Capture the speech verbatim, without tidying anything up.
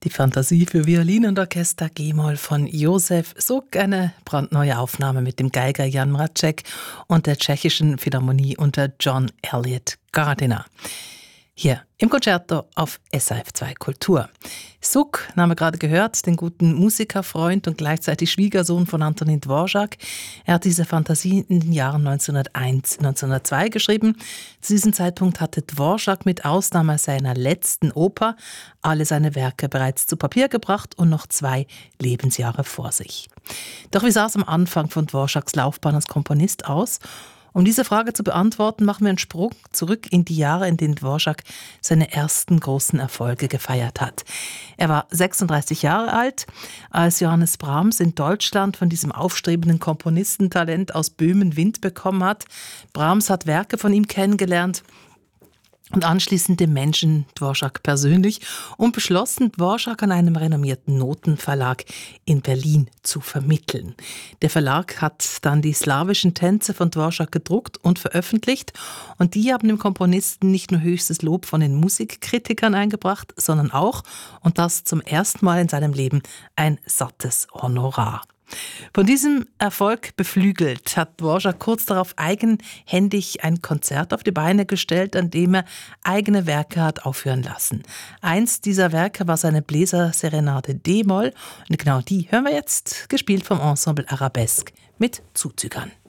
Die Fantasie für Violin und Orchester G-Moll von Josef Suk, eine brandneue Aufnahme mit dem Geiger Jan Mracek und der tschechischen Philharmonie unter John Elliott Gardiner. Hier im Concerto auf S R F zwei Kultur. Suk, Name gerade gehört, den guten Musikerfreund und gleichzeitig Schwiegersohn von Antonin Dvorak. Er hat diese Fantasie in den Jahren neunzehnhunderteins, neunzehnhundertzwei geschrieben. Zu diesem Zeitpunkt hatte Dvorak mit Ausnahme seiner letzten Oper alle seine Werke bereits zu Papier gebracht und noch zwei Lebensjahre vor sich. Doch wie sah es am Anfang von Dvoraks Laufbahn als Komponist aus? Um diese Frage zu beantworten, machen wir einen Sprung zurück in die Jahre, in denen Dvorak seine ersten großen Erfolge gefeiert hat. Er war sechsunddreißig Jahre alt, als Johannes Brahms in Deutschland von diesem aufstrebenden Komponistentalent aus Böhmen Wind bekommen hat. Brahms hat Werke von ihm kennengelernt und anschließend dem Menschen Dvorak persönlich und beschlossen, Dvorak an einem renommierten Notenverlag in Berlin zu vermitteln. Der Verlag hat dann die slawischen Tänze von Dvorak gedruckt und veröffentlicht und die haben dem Komponisten nicht nur höchstes Lob von den Musikkritikern eingebracht, sondern auch, und das zum ersten Mal in seinem Leben, ein sattes Honorar. Von diesem Erfolg beflügelt hat Dvorak kurz darauf eigenhändig ein Konzert auf die Beine gestellt, an dem er eigene Werke hat aufführen lassen. Eins dieser Werke war seine Bläserserenade D-Moll und genau die hören wir jetzt, gespielt vom Ensemble Arabesque mit Zuzügern.